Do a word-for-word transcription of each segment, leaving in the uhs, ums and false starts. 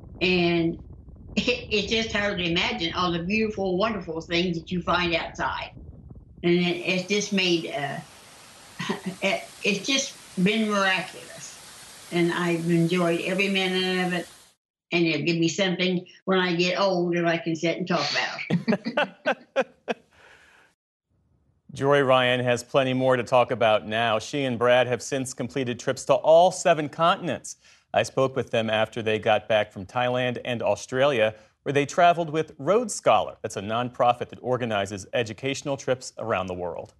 And it, it's just hard to imagine all the beautiful, wonderful things that you find outside. And it, it's just made, uh, it, it's just been miraculous. And I've enjoyed every minute of it. And it'll give me something when I get old that I can sit and talk about. Joy Ryan has plenty more to talk about now. She and Brad have since completed trips to all seven continents. I spoke with them after they got back from Thailand and Australia, where they traveled with Road Scholar. That's a nonprofit that organizes educational trips around the world.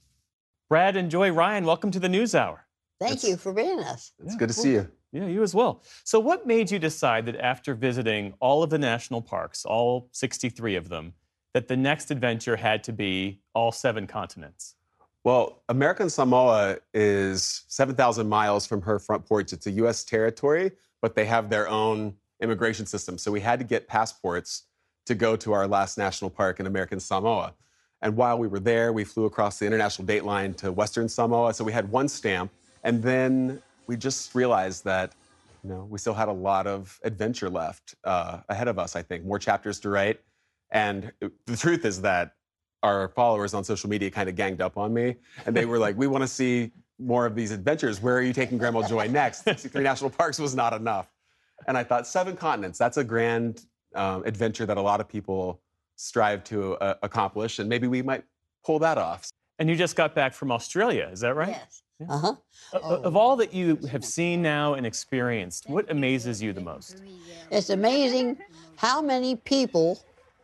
Brad and Joy Ryan, welcome to the NewsHour. Thank It's, you for being us. It's yeah, good to cool. see you. Yeah, you as well. So what made you decide that after visiting all of the national parks, all sixty-three of them, that the next adventure had to be all seven continents? Well, American Samoa is seven thousand miles from her front porch. It's a U S territory, but they have their own immigration system. So we had to get passports to go to our last national park in American Samoa. And while we were there, we flew across the international date line to Western Samoa. So we had one stamp. And then we just realized that, you know, we still had a lot of adventure left uh, ahead of us, I think, more chapters to write. And the truth is that our followers on social media kind of ganged up on me. And they were like, we want to see more of these adventures. Where are you taking Grandma Joy next? sixty-three national parks was not enough. And I thought, seven continents, that's a grand um, adventure that a lot of people strive to uh, accomplish. And maybe we might pull that off. And you just got back from Australia, is that right? Yes. Uh-huh. Uh, Of all that you have seen now and experienced, what amazes you the most? It's amazing how many people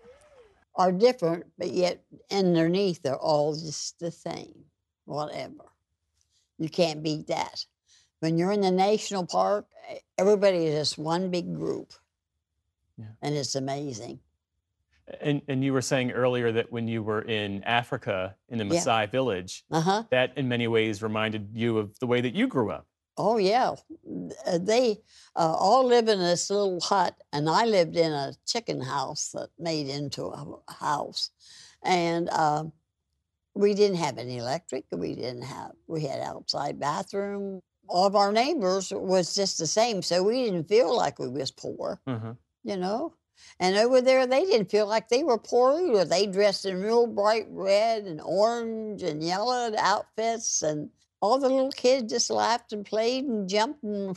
are different, but yet underneath they're all just the same, whatever. You can't beat that. When you're in the national park, everybody is just one big group. Yeah. And it's amazing. And, and you were saying earlier that when you were in Africa, in the Yeah. Maasai village, Uh-huh. that in many ways reminded you of the way that you grew up. Oh, yeah. Uh, They uh, all live in this little hut, and I lived in a chicken house that made into a house. And uh, we didn't have any electric. We didn't have, we had outside bathroom. All of our neighbors was just the same, so we didn't feel like we was poor, Mm-hmm. you know? And over there, they didn't feel like they were poor either. They dressed in real bright red and orange and yellow outfits, and all the little kids just laughed and played and jumped and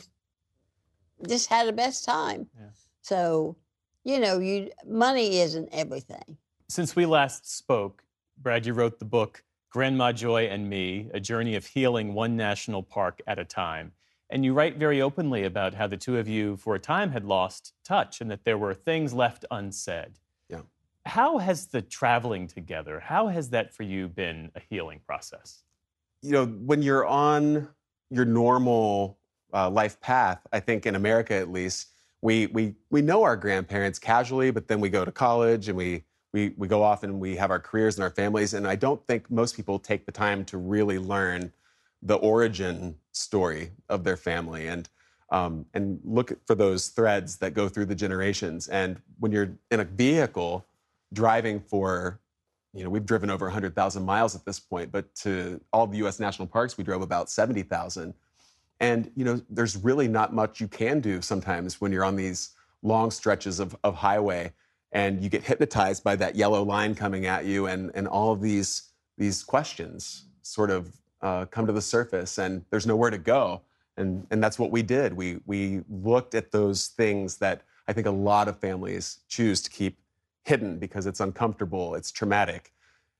just had the best time. Yeah. So, you know, you money isn't everything. Since we last spoke, Brad, you wrote the book, Grandma Joy and Me, A Journey of Healing One National Park at a Time. And you write very openly about how the two of you, for a time, had lost touch and that there were things left unsaid. Yeah. How has the traveling together, how has that for you been a healing process? You know, when you're on your normal uh, life path, I think in America at least, we we we know our grandparents casually, but then we go to college and we we we go off and we have our careers and our families. And I don't think most people take the time to really learn the origin story of their family and um, and look for those threads that go through the generations. And when you're in a vehicle driving for, you know, we've driven over one hundred thousand miles at this point, but to all the U S national parks, we drove about seventy thousand. And, you know, there's really not much you can do sometimes when you're on these long stretches of, of highway and you get hypnotized by that yellow line coming at you and, and all of these, these questions sort of uh, come to the surface and there's nowhere to go. And, and that's what we did. We, we looked at those things that I think a lot of families choose to keep hidden because it's uncomfortable, it's traumatic.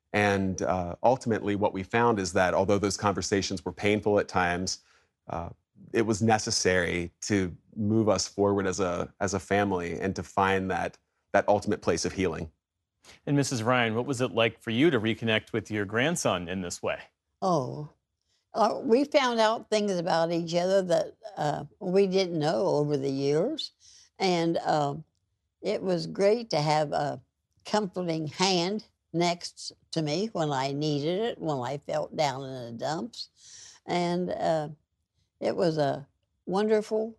And uh, ultimately what we found is that although those conversations were painful at times, uh, it was necessary to move us forward as a, as a family and to find that, that ultimate place of healing. And Missus Ryan, what was it like for you to reconnect with your grandson in this way? Oh, uh, we found out things about each other that uh, we didn't know over the years. And um, it was great to have a comforting hand next to me when I needed it, when I felt down in the dumps. And uh, it was a wonderful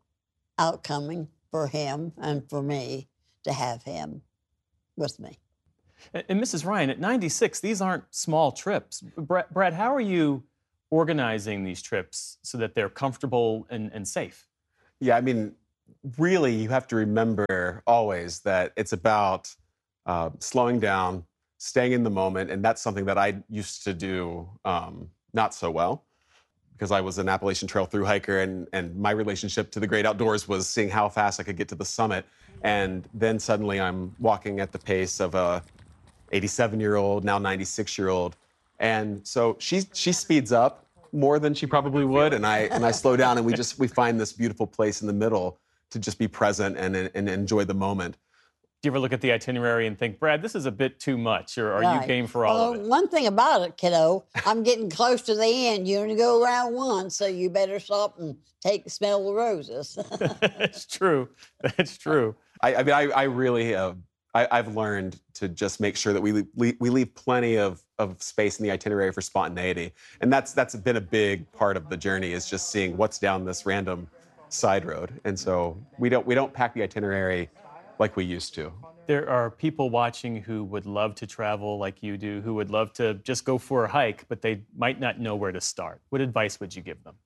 outcome for him and for me to have him with me. And, and Missus Ryan, at ninety-six, these aren't small trips. Brad, Brad, how are you organizing these trips so that they're comfortable and, and safe? Yeah, I mean, really, you have to remember always that it's about uh, slowing down, staying in the moment, and that's something that I used to do um, not so well, because I was an Appalachian Trail thru hiker, and, and my relationship to the great outdoors was seeing how fast I could get to the summit. And then suddenly I'm walking at the pace of a eighty-seven-year-old, now ninety-six-year-old. And so she, she speeds up more than she probably would, and I, and I slow down, and we just we find this beautiful place in the middle to just be present and, and enjoy the moment. Do you ever look at the itinerary and think, Brad, this is a bit too much, or are Right. you game for all well, of it? One thing about it, kiddo, I'm getting close to the end. You only go around once, so you better stop and take smell the roses. That's true. That's true. I, I mean, I, I really have. I, I've learned to just make sure that we leave, we leave plenty of, of space in the itinerary for spontaneity, and that's that's been a big part of the journey, is just seeing what's down this random side road. And so we don't we don't pack the itinerary like we used to. There are people watching who would love to travel like you do, who would love to just go for a hike, but they might not know where to start. What advice would you give them?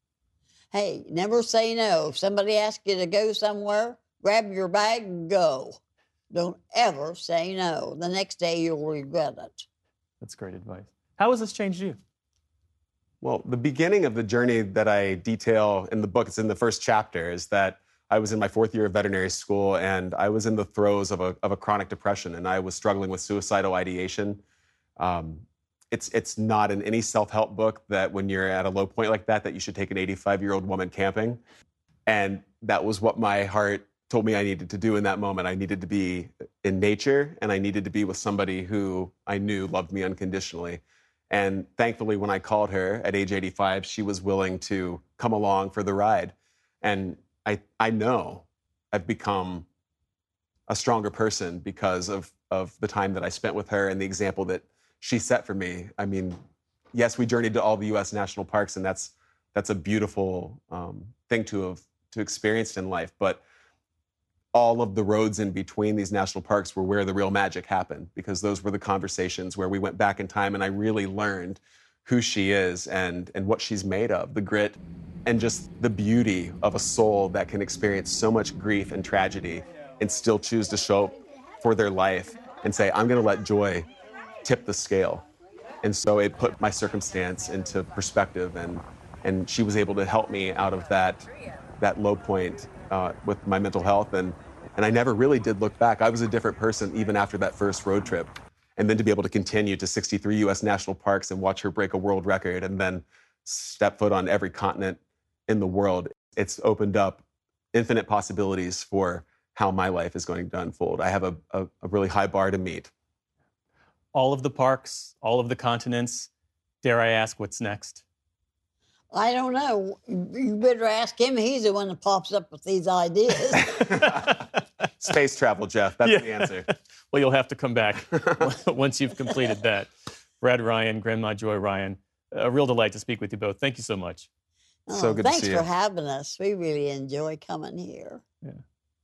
Hey, never say no. If somebody asks you to go somewhere, grab your bag and go. Don't ever say no. The next day you'll regret it. That's great advice. How has this changed you? Well, the beginning of the journey that I detail in the book, it's in the first chapter, is that I was in my fourth year of veterinary school, and I was in the throes of a, of a chronic depression, and I was struggling with suicidal ideation. Um, it's, it's not in any self-help book that when you're at a low point like that, that you should take an eighty-five-year-old woman camping. And that was what my heart told me I needed to do in that moment. I needed to be in nature, and I needed to be with somebody who I knew loved me unconditionally. And thankfully, when I called her at age eighty-five, she was willing to come along for the ride. And I, I know I've become a stronger person because of, of the time that I spent with her and the example that she set for me. I mean, yes, we journeyed to all the U S national parks, and that's that's a beautiful um, thing to have to experienced in life. But all of the roads in between these national parks were where the real magic happened, because those were the conversations where we went back in time, and I really learned who she is and, and what she's made of, the grit and just the beauty of a soul that can experience so much grief and tragedy and still choose to show up for their life and say, I'm going to let joy tip the scale. And so it put my circumstance into perspective, and, and she was able to help me out of that, that low point uh, with my mental health. And, and I never really did look back. I was a different person even after that first road trip. And then to be able to continue to sixty-three U S national parks and watch her break a world record and then step foot on every continent in the world, it's opened up infinite possibilities for how my life is going to unfold. I have a, a, a really high bar to meet. All of the parks, all of the continents. Dare I ask, what's next? I don't know. You better ask him. He's the one that pops up with these ideas. Space travel, Jeff. That's Yeah. the answer. Well, you'll have to come back once you've completed that. Brad Ryan, Grandma Joy Ryan, a real delight to speak with you both. Thank you so much. So Oh, good to thanks see for you. having us. We really enjoy coming here. Yeah.